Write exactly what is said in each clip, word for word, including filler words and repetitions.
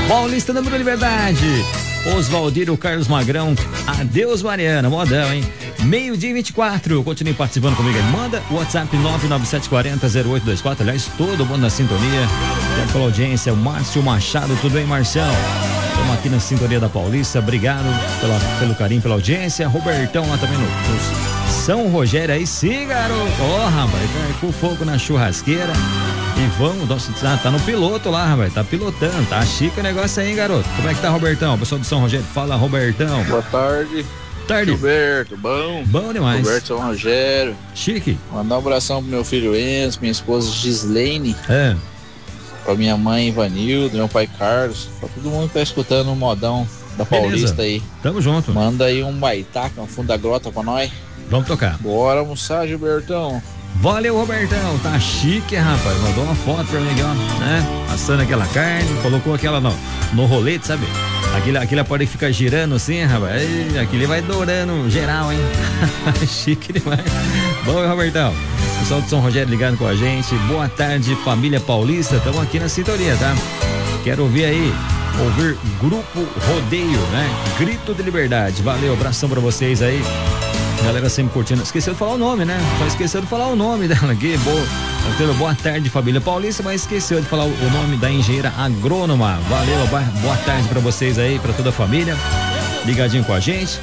Paulista da Liberdade. Oswaldiro Carlos Magrão, adeus Mariana, modão, hein? Meio-dia e vinte e quatro, continue participando comigo aí. Manda o WhatsApp nove nove sete quatro zero zero oito dois quatro. Aliás, todo mundo na sintonia. Obrigado pela audiência. O Márcio Machado, tudo bem, Marcião? Estamos aqui na sintonia da Paulista. Obrigado pela, pelo carinho, pela audiência. Robertão lá também no, no São Rogério aí. Sim, garoto. Ó, oh, rapaz, tá com fogo na churrasqueira. E vamos, nossa, tá, tá no piloto lá, rapaz, tá pilotando, tá chique o negócio aí, hein, garoto? Como é que tá, Robertão? O pessoal do São Rogério, fala, Robertão. Boa tarde. Tarde. Gilberto, bom? Bom demais. Roberto São Rogério. Chique. Mandar um abração pro meu filho Enzo, minha esposa Gislaine. É. Pra minha mãe Ivanildo, meu pai Carlos. Pra todo mundo que tá escutando o modão da Paulista. Beleza. Aí. Tamo junto. Manda aí um baitaca no fundo da grota pra nós. Vamos tocar. Bora almoçar, Gilbertão. Valeu, Robertão, tá chique, rapaz, mandou uma foto pra mim aqui, ó, né, assando aquela carne, colocou aquela no, no rolete, sabe, aquele, aquele aparelho que fica girando assim, rapaz, e aquele vai dourando geral, hein, chique demais. Bom, Robertão, pessoal de São Rogério ligando com a gente, boa tarde, família Paulista, estamos aqui na sintonia, tá, quero ouvir aí, ouvir Grupo Rodeio, né, Grito de Liberdade, valeu, abração pra vocês aí. Galera sempre curtindo. Esqueceu de falar o nome, né? Só esqueceu de falar o nome dela aqui. Boa, boa tarde, família Paulista, mas esqueceu de falar o nome da engenheira agrônoma. Valeu, boa tarde pra vocês aí, pra toda a família. Ligadinho com a gente.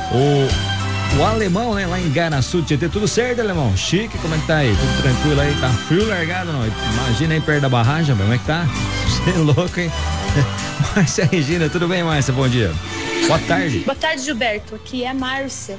O, o alemão, né? Lá em Garaçu, Tietê, tudo certo, alemão? Chique, como é que tá aí? Tudo tranquilo aí? Tá frio largado, não? Imagina aí perto da barragem, como é que tá? Você é louco, hein? Márcia Regina, tudo bem, Márcia? Bom dia. Boa tarde. Boa tarde, Gilberto. Aqui é a Márcia.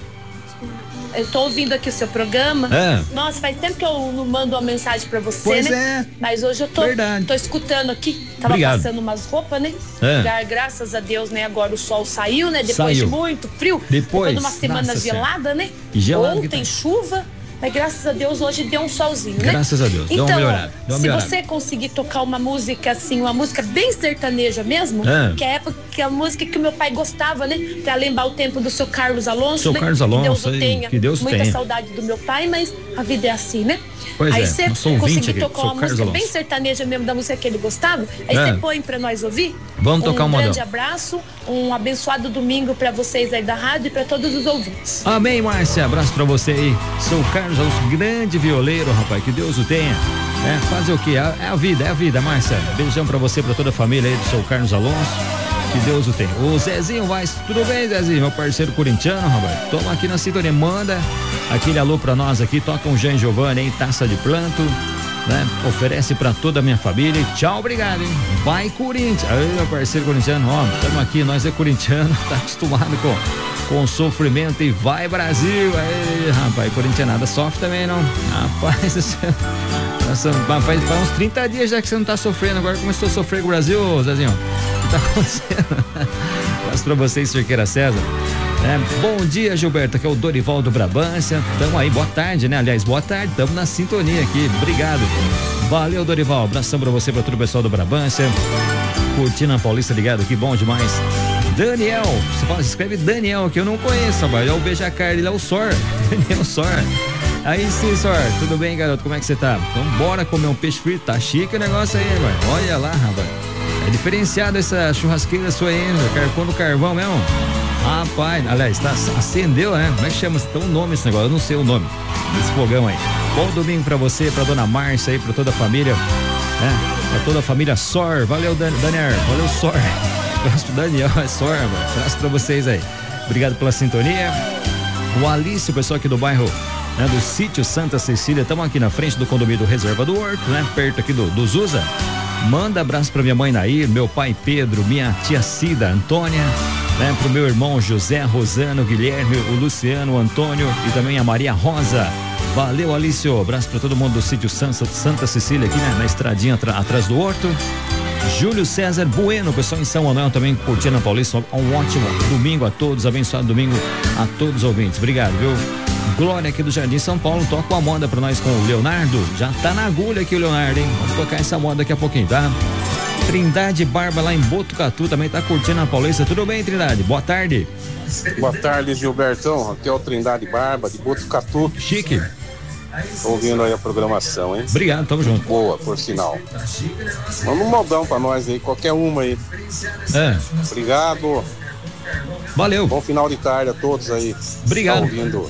Eu tô ouvindo aqui o seu programa. É. Nossa, faz tempo que eu não mando uma mensagem pra você, pois né? É. Mas hoje eu tô, tô escutando aqui. Tava Obrigado. Passando umas roupas, né? É. Graças a Deus, né? Agora o sol saiu, né? Depois saiu. de muito frio. Depois, depois de uma semana gelada, né? Gelado Ontem tá... chuva. Mas graças a Deus hoje deu um solzinho, né? Graças a Deus, deu então, uma melhorada. Deu uma se melhorada. você conseguir tocar uma música assim, uma música bem sertaneja mesmo, é. que é a época que a música que o meu pai gostava, né? Pra lembrar o tempo do seu Carlos Alonso, seu né? Carlos Alonso, que Deus o aí, tenha. que Deus Muita tenha. saudade do meu pai, mas a vida é assim, né? Pois aí é, você conseguir tocar uma música Alonso. bem sertaneja mesmo, da música que ele gostava, aí é. você põe pra nós ouvir. Vamos tocar um um grande modão. abraço, um abençoado domingo pra vocês aí da rádio e pra todos os ouvintes. Amém, Márcia, abraço pra você aí. Sou Carlos Alonso, grande violeiro, rapaz, que Deus o tenha. É, fazer o quê? É a vida, é a vida, Márcia. Beijão pra você, pra toda a família aí do seu Carlos Alonso. Que Deus o tenha. O Zezinho vai, tudo bem, Zezinho? Meu parceiro corintiano, rapaz. Toma aqui na sintonia, manda aquele alô pra nós aqui, toca um Jean Giovanni aí, taça de planto, né? Oferece pra toda a minha família e tchau, obrigado, hein? Vai, Corinthians. Aí, meu parceiro corintiano, ó, estamos aqui, nós é corintiano, tá acostumado com, com sofrimento e vai, Brasil. Aí, rapaz, corintianada sofre também, não? Rapaz, você... Nossa, faz, faz uns trinta dias já que você não tá sofrendo, agora começou a sofrer com o Brasil, Zezinho. O que tá acontecendo? Abraço pra vocês, Cerqueira César. É, bom dia, Gilberto, aqui é o Dorival do Brabância. Tamo aí, boa tarde, né? Aliás, boa tarde, tamo na sintonia aqui, obrigado. Valeu, Dorival, abração pra você, pra todo o pessoal do Brabância. Curtindo a Paulista ligado aqui, bom demais. Daniel, você fala, escreve Daniel, que eu não conheço, rapaz, é o Beijacar, ele é o Sor, Daniel Sor. Aí sim, Sor, tudo bem, garoto, como é que você tá? Então bora comer um peixe frito, tá chique o negócio aí, rapaz, olha lá, rapaz. É diferenciado essa churrasqueira sua aí, carcou no carvão mesmo. Rapaz, aliás, tá, acendeu, né? Como é que chama? Tem um nome esse negócio, eu não sei o nome desse fogão aí. Bom domingo pra você, pra dona Márcia aí, pra toda a família, né? Pra toda a família Sor, valeu Dan- Daniel, valeu Sor. Abraço pro Daniel, é Sor, mano. Abraço pra vocês aí. Obrigado pela sintonia. O Alice, o pessoal aqui do bairro, né, do sítio Santa Cecília, estamos aqui na frente do condomínio Reserva do Horto, né? Perto aqui do, do Zusa. Manda abraço pra minha mãe Nair, meu pai Pedro, minha tia Cida, Antônia, né? Pro meu irmão José, Rosano, Guilherme, o Luciano, o Antônio e também a Maria Rosa. Valeu, Alício. Abraço pra todo mundo do sítio Santa, Santa Cecília, aqui, né? Na estradinha atrás do Horto. Júlio César Bueno, pessoal em São Manuel também curtindo a Paulista. Um ótimo domingo a todos, abençoado domingo a todos os ouvintes. Obrigado, viu? Glória aqui do Jardim São Paulo, toca uma moda pra nós com o Leonardo. Já tá na agulha aqui o Leonardo, hein? Vamos tocar essa moda daqui a pouquinho, tá? Trindade Barba lá em Botucatu também tá curtindo a Paulista. Tudo bem, Trindade? Boa tarde. Boa tarde, Gilbertão. Aqui é o Trindade Barba de Botucatu. Chique. Tô ouvindo aí a programação, hein? Obrigado, tamo junto. Boa, por sinal. Manda um modão pra nós aí, qualquer uma aí. É. Obrigado. Valeu. Bom final de tarde a todos aí. Obrigado. Tá ouvindo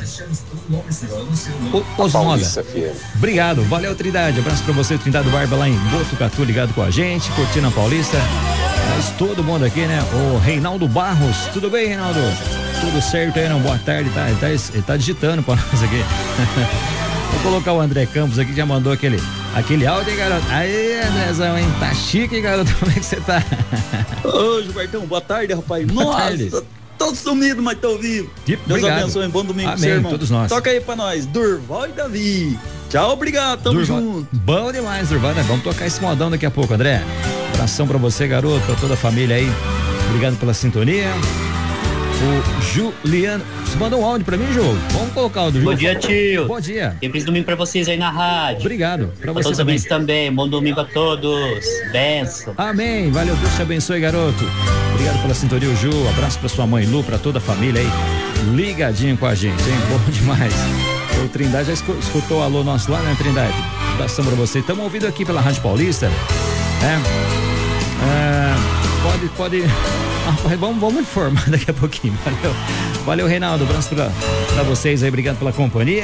o, Osmoda. F M. Obrigado. Valeu, Trindade. Abraço pra você, Trindade Barba, lá em Botucatu, ligado com a gente, curtindo a Paulista. Mas todo mundo aqui, né? O Reinaldo Barros. Tudo bem, Reinaldo? Tudo certo aí, não? Boa tarde. Tá, ele, tá, ele tá digitando pra nós aqui. Vou colocar o André Campos aqui, que já mandou aquele, aquele áudio, hein, garoto? Aí, Andrézão, hein? Tá chique, hein, garoto? Como é que você tá? Ô, Gilbertão, boa tarde, rapaz. Boa Nossa, tarde. tô sumido, mas tô vivo. Que, Deus obrigado. abençoe, bom domingo Amém, pro seu irmão. todos nós. Toca aí pra nós, Durval e Davi. Tchau, obrigado, tamo Durval. junto. Bom demais, Durval, né? Vamos tocar esse modão daqui a pouco, André. Abração pra você, garoto, pra toda a família aí. Obrigado pela sintonia. O Juliano, você mandou um áudio pra mim, Ju? Vamos colocar o do Ju. Bom dia, tio. Bom dia. Feliz domingo pra vocês aí na rádio. Obrigado. Pra Pra você todos os também. ouvintes também. Bom domingo a todos. Benção. Amém. Valeu, Deus te abençoe, garoto. Obrigado pela sintonia, Ju. Abraço pra sua mãe Lu, pra toda a família aí. Ligadinho com a gente, hein? Bom demais. O Trindade já escu- escutou o alô nosso lá, né, Trindade? Abração pra você. Estamos ouvindo aqui pela Rádio Paulista, né? É, pode, pode. Ah, vamos, vamos informar daqui a pouquinho. Valeu, valeu, Reinaldo. Abraço pra, pra vocês aí. Obrigado pela companhia.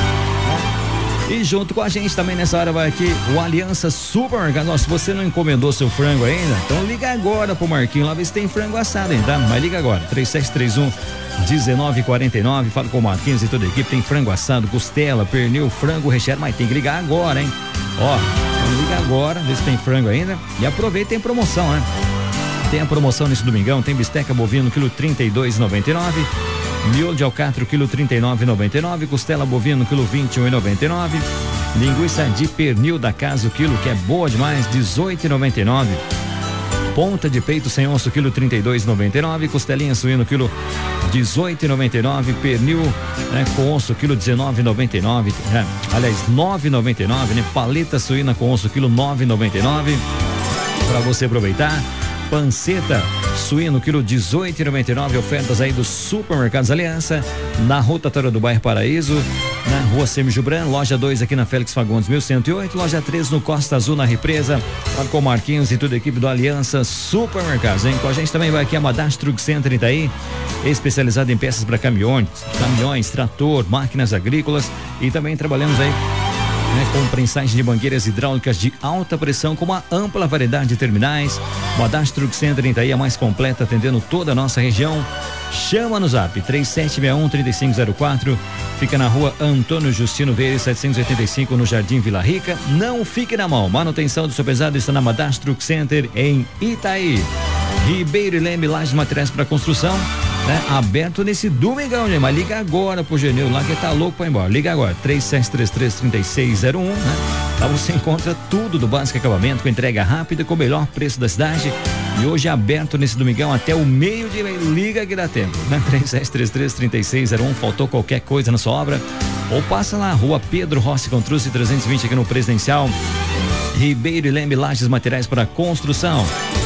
E junto com a gente também nessa hora vai aqui o Aliança Supermercado. Nossa, se você não encomendou seu frango ainda, então liga agora pro Marquinho lá, ver se tem frango assado ainda, tá? Mas liga agora, três sete três um, um nove quatro nove, fala com o Marquinhos e toda a equipe, tem frango assado, costela, pernil, frango recheado, mas tem que ligar agora, hein? Ó, então liga agora, vê se tem frango ainda e aproveita, tem promoção, né? Tem a promoção nesse domingão, tem bisteca bovino, quilo trinta e dois e noventa e nove. Miolo de alcatra, quilo trinta e nove e noventa e nove, costela bovino, quilo vinte e um e noventa e nove, linguiça de pernil da casa, o quilo que é boa demais, dezoito e noventa e nove, ponta de peito sem osso, quilo trinta e dois e noventa e nove, costelinha suíno, quilo dezoito e noventa e nove, pernil, né, com osso, quilo dezenove e noventa e nove, né, aliás, nove e noventa e nove, né, paleta suína com osso, quilo nove e noventa e nove, para você aproveitar. Panceta suíno, quilo dezoito e noventa e nove, ofertas aí dos Supermercados Aliança, na rotatória do bairro Paraíso, na rua Semijubran, loja dois aqui na Félix Fagundes mil cento e oito, loja três no Costa Azul, na Represa, fala com o Marquinhos e toda a equipe do Aliança Supermercados, hein? Com a gente também vai aqui a Madastro Truck Center Itaí, especializada em peças para caminhões, caminhões, trator, máquinas agrícolas, e também trabalhamos aí, né, com prensagem de mangueiras hidráulicas de alta pressão, com uma ampla variedade de terminais. O Madastro Truck Center em Itaí, a mais completa, atendendo toda a nossa região. Chama no zap três sete seis um, três cinco zero quatro, fica na rua Antônio Justino Vieira setecentos e oitenta e cinco, no Jardim Vila Rica. Não fique na mão, manutenção do seu pesado está na Madastro Truck Center em Itaí. Ribeiro e Leme, lajes materiais para construção, né? Aberto nesse domingão, gente, mas liga agora pro Genil lá que tá louco pra ir embora. Liga agora, três sete três três, três seis zero um, né? Lá você encontra tudo do básico acabamento, com entrega rápida, com o melhor preço da cidade. E hoje é aberto nesse domingão até o meio-dia. Liga que dá tempo, né? três sete três três, três seis zero um, faltou qualquer coisa na sua obra? Ou passa lá, rua Pedro Rossi Contrucci trezentos e vinte, aqui no Presidencial. Ribeiro e Leme, lajes materiais para construção.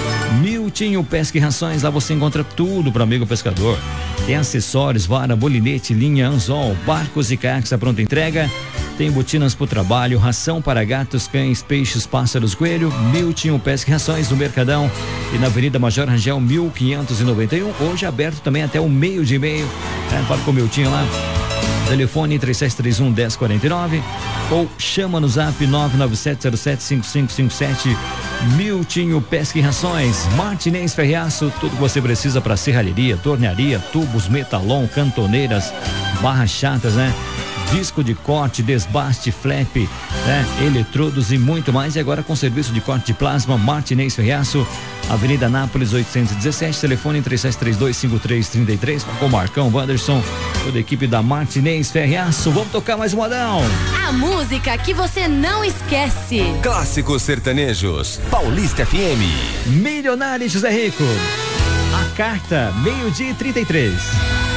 Miltinho Pesca e Rações, lá você encontra tudo para amigo pescador. Tem acessórios, vara, bolinete, linha, anzol, barcos e caiaques à pronta entrega. Tem botinas para o trabalho, ração para gatos, cães, peixes, pássaros, coelho. Miltinho Pesca e Rações no Mercadão e na Avenida Major Rangel mil quinhentos e noventa e um. Hoje aberto também até o meio de e meio. É, fala com o Miltinho lá. Telefone três sete três um, um zero quatro nove ou chama no zap nove nove sete zero sete cinco cinco cinco sete. Miltinho Pesca e Rações, Martinez Ferreaço, tudo que você precisa para serralheria, tornearia, tubos, metalon, cantoneiras, barras chatas, né? Disco de corte, desbaste, flap, né? Eletrodos e muito mais. E agora com serviço de corte de plasma, Martinez Ferreaço, Avenida Nápoles oitocentos e dezessete, telefone três sete três dois, cinco três três três, com o Marcão, Wanderson, toda a equipe da Martinez Ferreaço. Vamos tocar mais um modão. A música que você não esquece. Clássicos sertanejos, Paulista F M. Milionário José Rico. A carta, meio-dia e trinta e três.